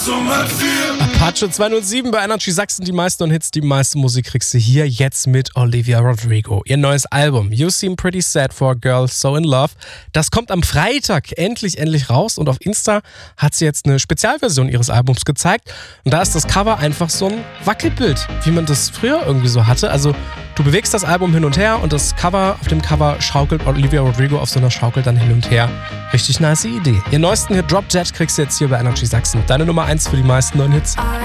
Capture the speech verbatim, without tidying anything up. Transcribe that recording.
Apache zweihundertsieben bei Energy Sachsen. Die meisten Hits, die meiste Musik kriegst du hier jetzt mit Olivia Rodrigo. Ihr neues Album You Seem Pretty Sad for a Girl So in Love. Das kommt am Freitag endlich, endlich raus. Und auf Insta hat sie jetzt eine Spezialversion ihres Albums gezeigt. Und da ist das Cover einfach so ein Wackelbild, wie man das früher irgendwie so hatte. Also du bewegst das Album hin und her und das Cover, auf dem Cover schaukelt Olivia Rodrigo auf so einer Schaukel dann hin und her. Richtig nice Idee. Ihr neuesten Hit Drop Dead kriegst du jetzt hier bei Energy Sachsen. Deine Nummer eins für die meisten neuen Hits.